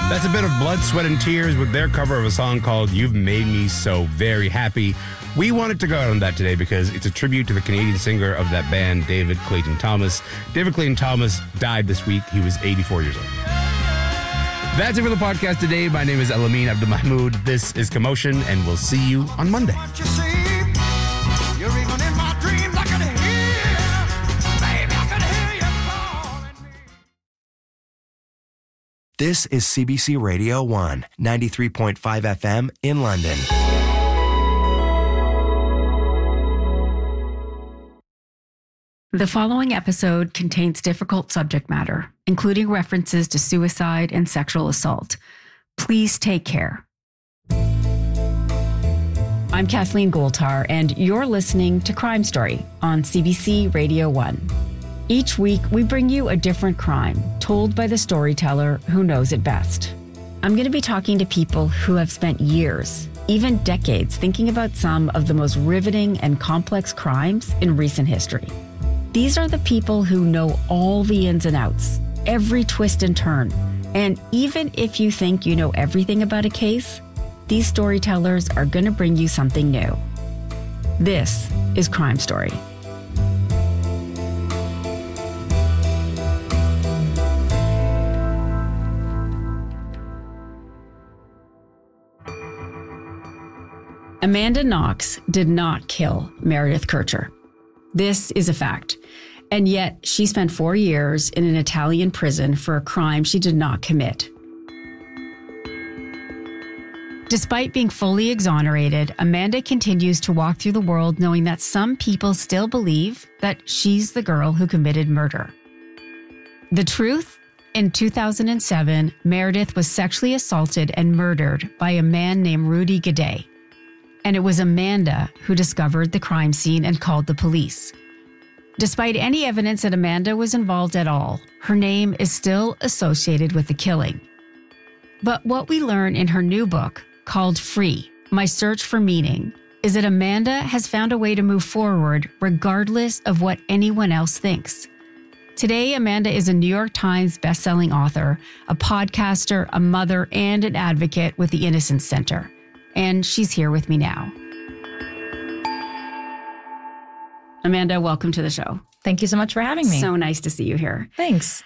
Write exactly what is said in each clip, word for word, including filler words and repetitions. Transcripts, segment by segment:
That's a bit of Blood, Sweat, and Tears with their cover of a song called You've Made Me So Very Happy. We wanted to go out on that today because it's a tribute to the Canadian singer of that band, David Clayton Thomas. David Clayton Thomas died this week. He was eighty-four years old. That's it for the podcast today. My name is Elamin Abdelmahmoud. This is Commotion, and we'll see you on Monday. This is C B C Radio one, ninety-three point five F M in London. The following episode contains difficult subject matter, including references to suicide and sexual assault. Please take care. I'm Kathleen Goldtar, and you're listening to Crime Story on C B C Radio one. Each week, we bring you a different crime told by the storyteller who knows it best. I'm going to be talking to people who have spent years, even decades, thinking about some of the most riveting and complex crimes in recent history. These are the people who know all the ins and outs, every twist and turn. And even if you think you know everything about a case, these storytellers are going to bring you something new. This is Crime Story. Amanda Knox did not kill Meredith Kercher. This is a fact. And yet she spent four years in an Italian prison for a crime she did not commit. Despite being fully exonerated, Amanda continues to walk through the world knowing that some people still believe that she's the girl who committed murder. The truth? In two thousand seven, Meredith was sexually assaulted and murdered by a man named Rudy Guede. And it was Amanda who discovered the crime scene and called the police. Despite any evidence that Amanda was involved at all, her name is still associated with the killing. But what we learn in her new book, called Free, My Search for Meaning, is that Amanda has found a way to move forward regardless of what anyone else thinks. Today, Amanda is a New York Times bestselling author, a podcaster, a mother, and an advocate with the Innocence Center. And she's here with me now. Amanda, welcome to the show. Thank you so much for having me. So nice to see you here. Thanks.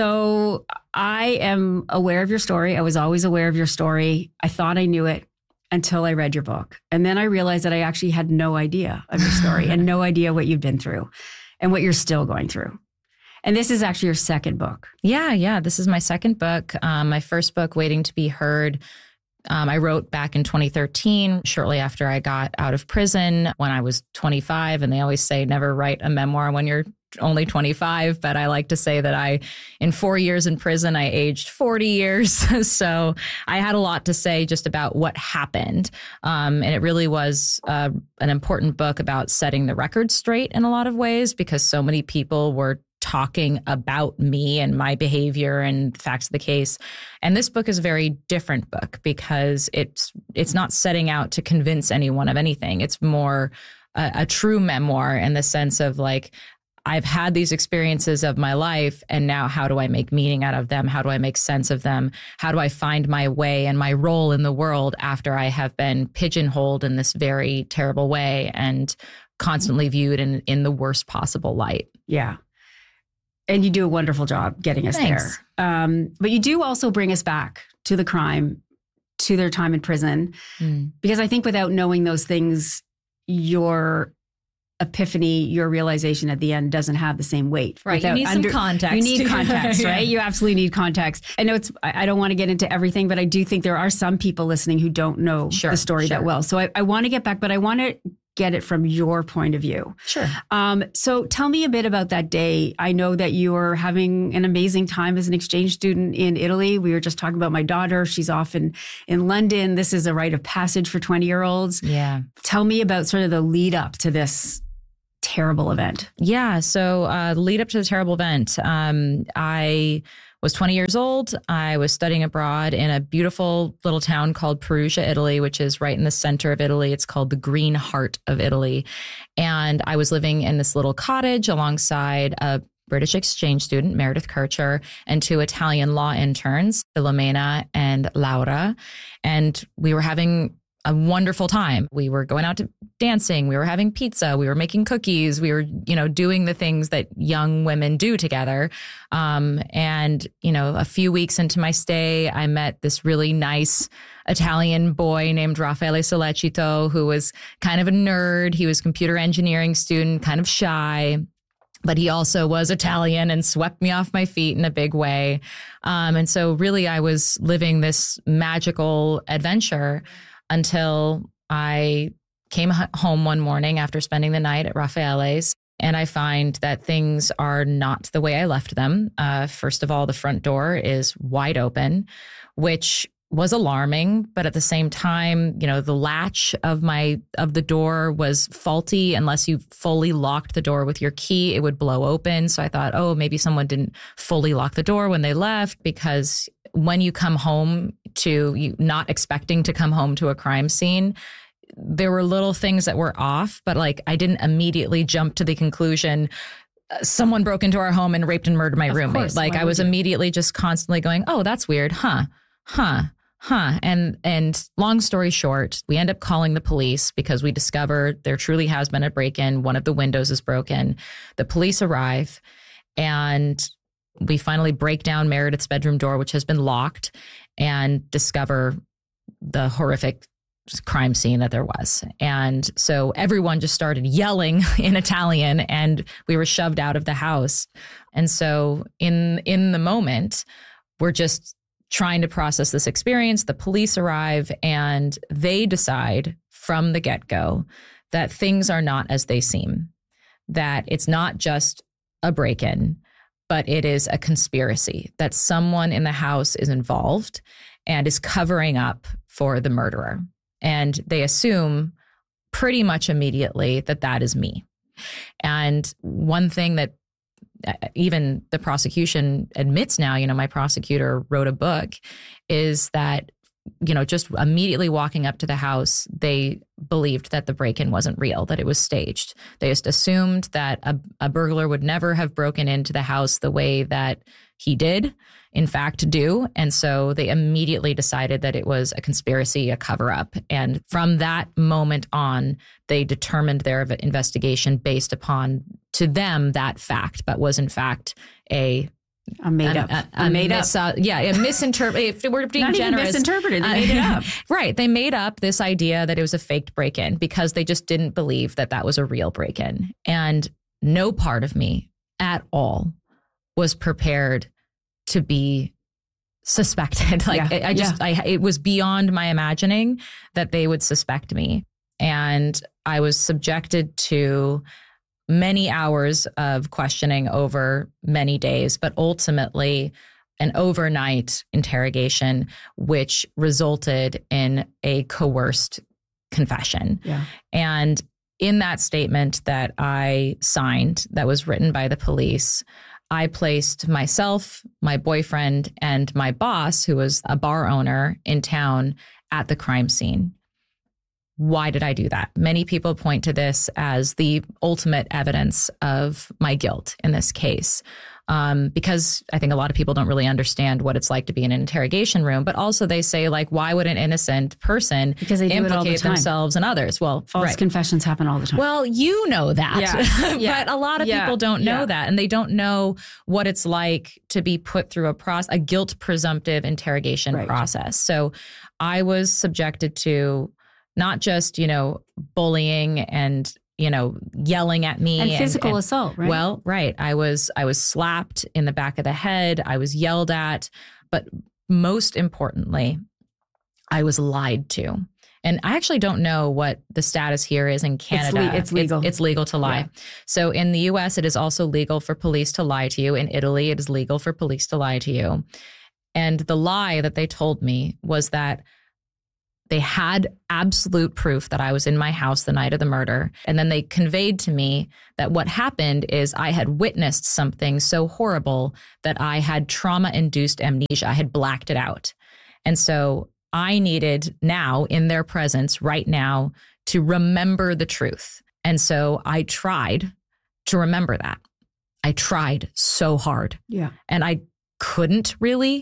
So I am aware of your story. I was always aware of your story. I thought I knew it until I read your book. And then I realized that I actually had no idea of your story and no idea what you've been through and what you're still going through. And this is actually your second book. Yeah, yeah. This is my second book. Um, my first book, Waiting to Be Heard, Um, I wrote back in twenty thirteen, shortly after I got out of prison when I was twenty-five. And they always say never write a memoir when you're only twenty-five. But I like to say that I, in four years in prison, I aged forty years. So I had a lot to say just about what happened. Um, and it really was uh, an important book about setting the record straight in a lot of ways, because so many people were talking about me and my behavior and facts of the case. And this book is a very different book because it's it's not setting out to convince anyone of anything. It's more a, a true memoir in the sense of like, I've had these experiences of my life, and now how do I make meaning out of them? How do I make sense of them? How do I find my way and my role in the world after I have been pigeonholed in this very terrible way and constantly viewed in, in the worst possible light? Yeah. And you do a wonderful job getting us Thanks. there. Um, but you do also bring us back to the crime, to their time in prison. Mm. Because I think without knowing those things, your epiphany, your realization at the end doesn't have the same weight. Right. You need under, some context. You need context, yeah. right? You absolutely need context. I know it's, I don't want to get into everything, but I do think there are some people listening who don't know sure, the story sure. that well. So I, I want to get back, but I want to get it from your point of view. Sure. Um, so tell me a bit about that day. I know that you were having an amazing time as an exchange student in Italy. We were just talking about my daughter. She's off in, in London. This is a rite of passage for twenty-year-olds. Yeah. Tell me about sort of the lead up to this terrible event. Yeah. So uh, the lead up to the terrible event, um, I was twenty years old. I was studying abroad in a beautiful little town called Perugia, Italy, which is right in the center of Italy. It's called the Green Heart of Italy. And I was living in this little cottage alongside a British exchange student, Meredith Kercher, and two Italian law interns, Filomena and friend Laura, and we were having a wonderful time. We were going out to dancing. We were having pizza. We were making cookies. We were, you know, doing the things that young women do together. Um, and, you know, a few weeks into my stay, I met this really nice Italian boy named Raffaele Sollecito, who was kind of a nerd. He was a computer engineering student, kind of shy, but he also was Italian and swept me off my feet in a big way. Um, and so really I was living this magical adventure until I came home one morning after spending the night at Raffaele's, and I find that things are not the way I left them. Uh, first of all, the front door is wide open, which was alarming, but at the same time, you know, the latch of my of the door was faulty. Unless you fully locked the door with your key, it would blow open. So I thought, oh, maybe someone didn't fully lock the door when they left, because when you come home to you not expecting to come home to a crime scene, there were little things that were off, but like I didn't immediately jump to the conclusion uh, someone broke into our home and raped and murdered my Of roommate. course, Like why I was would you? immediately just constantly going, oh, that's weird. Huh, huh, huh. And, and long story short, we end up calling the police because we discovered there truly has been a break-in. One of the windows is broken. The police arrive and we finally break down Meredith's bedroom door, which has been locked, and discover the horrific crime scene that there was. And so everyone just started yelling in Italian and we were shoved out of the house. And so in in the moment, we're just trying to process this experience. The police arrive and they decide from the get-go that things are not as they seem, that it's not just a break-in, but it is a conspiracy, that someone in the house is involved and is covering up for the murderer. And they assume pretty much immediately that that is me. And one thing that even the prosecution admits now, you know, my prosecutor wrote a book, is that, you know, just immediately walking up to the house, they believed that the break-in wasn't real, that it was staged. They just assumed that a, a burglar would never have broken into the house the way that he did, in fact, do. And so they immediately decided that it was a conspiracy, a cover-up. And from that moment on, they determined their investigation based upon, to them, that fact, but was in fact a A made a, up. A, A, a made mis- up. Uh, yeah, a misinterpret. If we're being Not even generous, misinterpreted. They uh, made it up. Right. They made up this idea that it was a faked break-in because they just didn't believe that that was a real break-in. And no part of me at all was prepared to be suspected. Like Yeah. I, I just, I, it was beyond my imagining that they would suspect me. And I was subjected to many hours of questioning over many days, but ultimately an overnight interrogation, which resulted in a coerced confession. Yeah. And in that statement that I signed, that was written by the police, I placed myself, my boyfriend, and my boss, who was a bar owner in town, at the crime scene. Why did I do that? Many people point to this as the ultimate evidence of my guilt in this case, um, because I think a lot of people don't really understand what it's like to be in an interrogation room. But also they say, like, why would an innocent person Because they do it all the implicate time. themselves and others? Well, False right. confessions happen all the time. Well, you know that, Yeah. Yeah. but a lot of Yeah. people don't know Yeah. that, and they don't know what it's like to be put through a process, a guilt presumptive interrogation Right. process. So I was subjected to not just, you know, bullying and, you know, yelling at me and physical and, assault, right? Well, right. I was I was slapped in the back of the head. I was yelled at, but most importantly, I was lied to. And I actually don't know what the status here is in Canada. le- it's legal. It's, it's legal to lie. Yeah. So in the U S, it is also legal for police to lie to you. In Italy, it is legal for police to lie to you. And the lie that they told me was that they had absolute proof that I was in my house the night of the murder. And then they conveyed to me that what happened is I had witnessed something so horrible that I had trauma-induced amnesia. I had blacked it out. And so I needed now, in their presence right now, to remember the truth. And so I tried to remember that. I tried so hard. Yeah. And I couldn't really.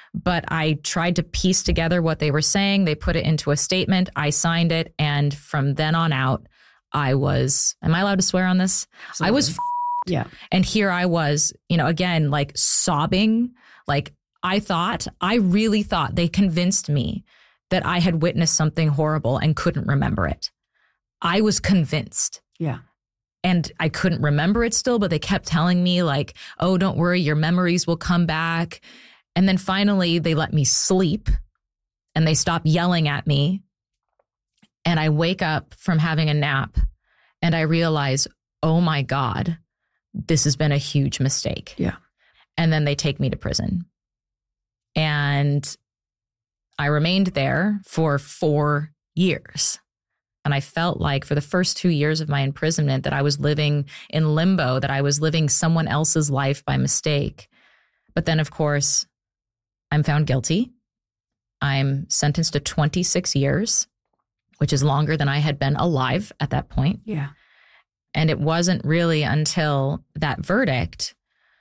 but I tried to piece together what they were saying. They put it into a statement. I signed it. And from then on out, I was, am I allowed to swear on this? Absolutely. I was, f- yeah. And here I was, you know, again, like sobbing. Like I thought, I really thought they convinced me that I had witnessed something horrible and couldn't remember it. I was convinced. Yeah. And I couldn't remember it still, but they kept telling me like, oh, don't worry, your memories will come back. And then finally they let me sleep and they stopped yelling at me. And I wake up from having a nap and I realize, oh my God, this has been a huge mistake. Yeah. And then they take me to prison. And I remained there for four years. And I felt like for the first two years of my imprisonment that I was living in limbo, that I was living someone else's life by mistake. But then, of course, I'm found guilty. I'm sentenced to twenty-six years, which is longer than I had been alive at that point. Yeah. And it wasn't really until that verdict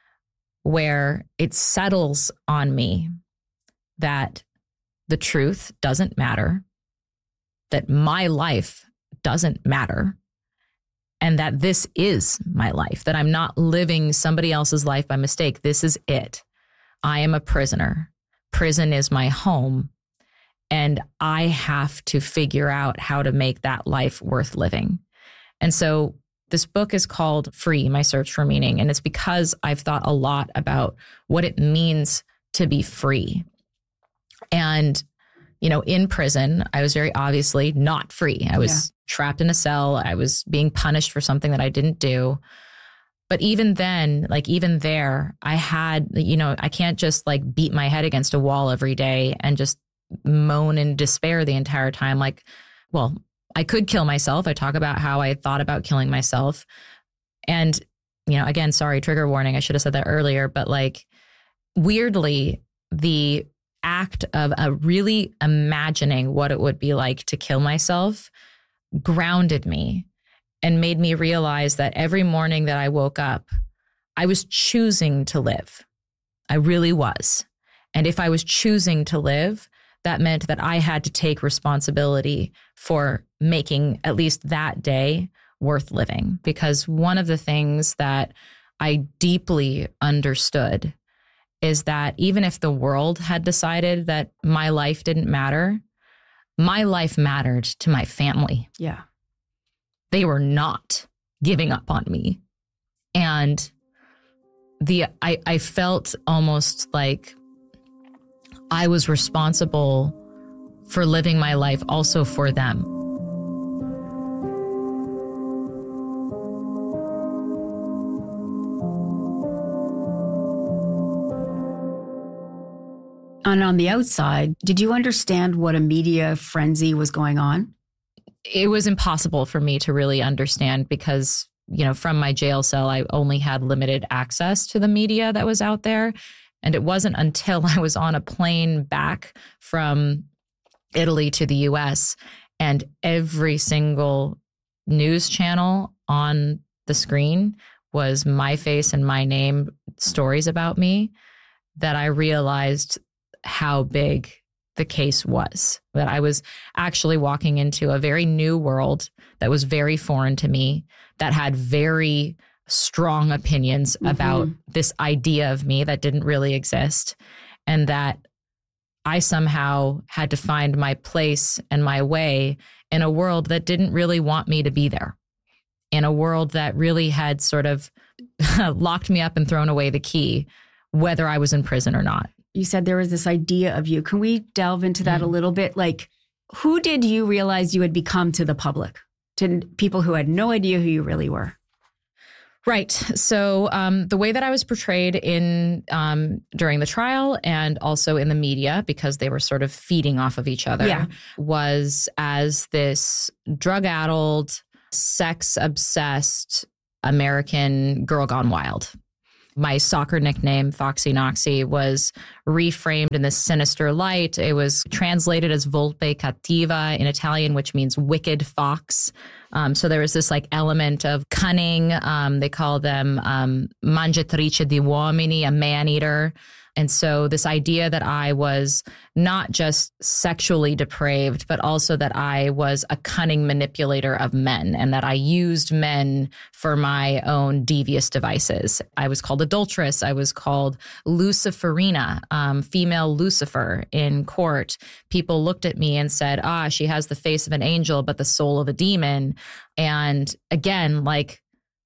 where it settles on me that the truth doesn't matter, that my life doesn't matter, and that this is my life, that I'm not living somebody else's life by mistake. This is it. I am a prisoner. Prison is my home, and I have to figure out how to make that life worth living. And so this book is called Free, My Search for Meaning, and it's because I've thought a lot about what it means to be free. And, you know, in prison, I was very obviously not free. I was yeah. trapped in a cell. I was being punished for something that I didn't do. But even then, like even there, I had, you know, I can't just like beat my head against a wall every day and just moan in despair the entire time. Like, well, I could kill myself. I talk about how I thought about killing myself. And, you know, again, sorry, trigger warning. I should have said that earlier. But like, weirdly, the act of uh, really imagining what it would be like to kill myself grounded me and made me realize that every morning that I woke up, I was choosing to live. I really was. And if I was choosing to live, that meant that I had to take responsibility for making at least that day worth living. Because one of the things that I deeply understood is that even if the world had decided that my life didn't matter, my life mattered to my family. Yeah. They were not giving up on me. And the I, I felt almost like I was responsible for living my life also for them. And on the outside, did you understand what a media frenzy was going on? It was impossible for me to really understand because, you know, from my jail cell, I only had limited access to the media that was out there. And it wasn't until I was on a plane back from Italy to the U S and every single news channel on the screen was my face and my name, stories about me, that I realized how big the case was, that I was actually walking into a very new world that was very foreign to me, that had very strong opinions mm-hmm. about this idea of me that didn't really exist, and that I somehow had to find my place and my way in a world that didn't really want me to be there, in a world that really had sort of locked me up and thrown away the key, whether I was in prison or not. You said there was this idea of you. Can we delve into that mm. a little bit? Like, who did you realize you had become to the public, to people who had no idea who you really were? Right. So um, the way that I was portrayed in um, during the trial and also in the media, because they were sort of feeding off of each other, yeah. was as this drug-addled, sex-obsessed American girl gone wild. My soccer nickname, Foxy Noxy, was reframed in this sinister light. It was translated as Volpe Cattiva in Italian, which means wicked fox. Um, so there was this like element of cunning. Um, they call them um, mangiatrice di uomini, a man-eater. And so this idea that I was not just sexually depraved, but also that I was a cunning manipulator of men and that I used men for my own devious devices. I was called adulteress. I was called Luciferina, um, female Lucifer in court. People looked at me and said, ah, she has the face of an angel, but the soul of a demon. And again, like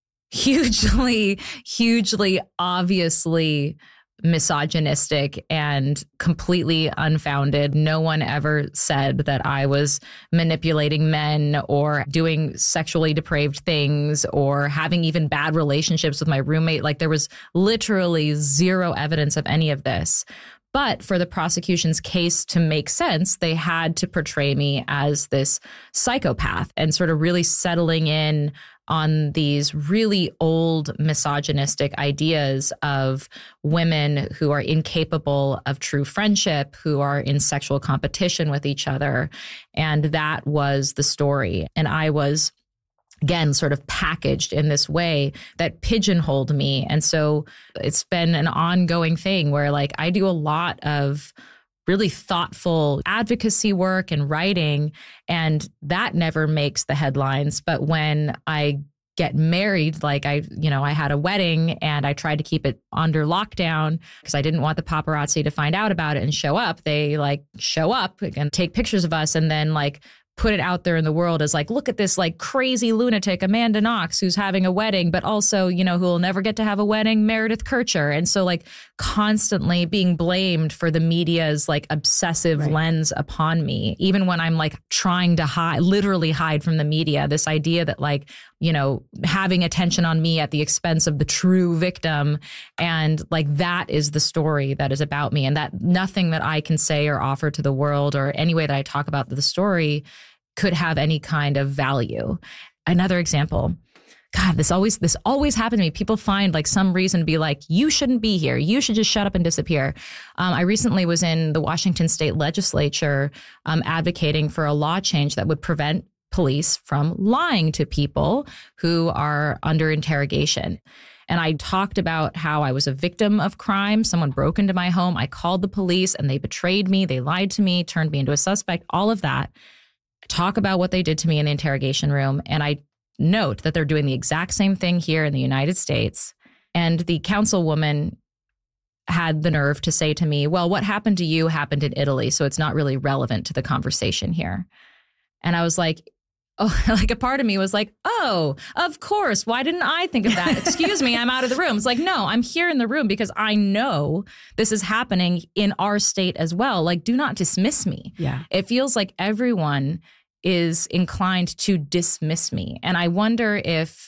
hugely, hugely, obviously misogynistic and completely unfounded. No one ever said that I was manipulating men or doing sexually depraved things or having even bad relationships with my roommate. Like there was literally zero evidence of any of this. But for the prosecution's case to make sense, they had to portray me as this psychopath and sort of really settling in on these really old misogynistic ideas of women who are incapable of true friendship, who are in sexual competition with each other. And that was the story. And I was, again, sort of packaged in this way that pigeonholed me. And so it's been an ongoing thing where like I do a lot of really thoughtful advocacy work and writing, and that never makes the headlines. But when I get married, like I, you know, I had a wedding and I tried to keep it under lockdown because I didn't want the paparazzi to find out about it and show up. They like show up and take pictures of us and then like put it out there in the world as like, look at this like crazy lunatic, Amanda Knox, who's having a wedding, but also, you know, who will never get to have a wedding, Meredith Kercher. And so like constantly being blamed for the media's like obsessive right. lens upon me, even when I'm like trying to hide, literally hide from the media, this idea that like, you know, having attention on me at the expense of the true victim. And like, that is the story that is about me, and that nothing that I can say or offer to the world or any way that I talk about the story could have any kind of value. Another example, God, this always, this always happened to me. People find like some reason to be like, you shouldn't be here. You should just shut up and disappear. Um, I recently was in the Washington state legislature um, advocating for a law change that would prevent police from lying to people who are under interrogation. And I talked about how I was a victim of crime. Someone broke into my home. I called the police and they betrayed me. They lied to me, turned me into a suspect, all of that. I talk about what they did to me in the interrogation room. And I note that they're doing the exact same thing here in the United States. And the councilwoman had the nerve to say to me, well, what happened to you happened in Italy, so it's not really relevant to the conversation here. And I was like, oh, like a part of me was like, oh, of course. Why didn't I think of that? Excuse me, I'm out of the room. It's like, no, I'm here in the room because I know this is happening in our state as well. Like, do not dismiss me. Yeah. It feels like everyone is inclined to dismiss me. And I wonder if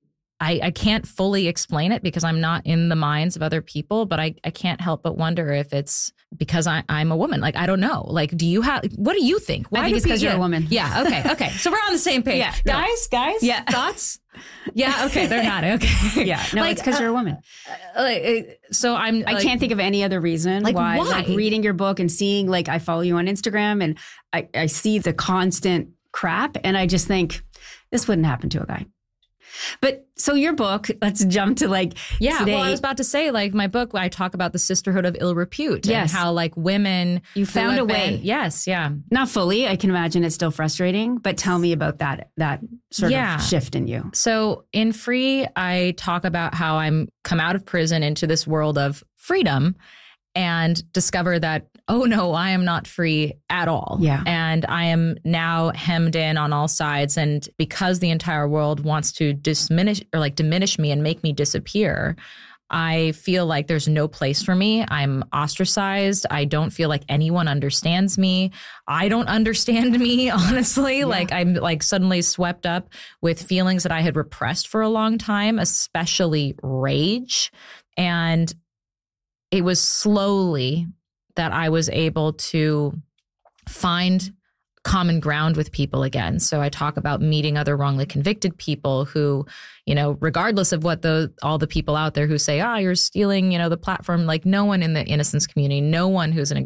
I, I can't fully explain it because I'm not in the minds of other people, but I, I can't help but wonder if it's because I, I'm a woman. Like, I don't know. Like, do you have, what do you think? Why I think it's because you're a woman. Yeah. Okay. Okay. So we're on the same page. Yeah. Guys, guys, yeah. thoughts? Yeah. Okay. They're not. Okay. Yeah. No, like, it's because uh, you're a woman. Uh, like, so I'm, I like, can't think of any other reason like, why, why, like reading your book and seeing, like, I follow you on Instagram and I, I see the constant crap. And I just think this wouldn't happen to a guy. But so your book, let's jump to like yeah. today. Well, I was about to say, like, my book, I talk about the sisterhood of ill repute. Yes. And how like women, you found a way. Been, yes, yeah, not fully. I can imagine it's still frustrating. But tell me about that that sort yeah. of shift in you. So in Free, I talk about how I'm come out of prison into this world of freedom and discover that, oh no, I am not free at all. Yeah. And I am now hemmed in on all sides. And because the entire world wants to diminish or like diminish me and make me disappear, I feel like there's no place for me. I'm ostracized. I don't feel like anyone understands me. I don't understand me, honestly. Yeah. Like I'm like suddenly swept up with feelings that I had repressed for a long time, especially rage. And it was slowly that I was able to find common ground with people again. So I talk about meeting other wrongly convicted people who, you know, regardless of what the all the people out there who say, oh, you're stealing, you know, the platform, like no one in the innocence community, no one who's an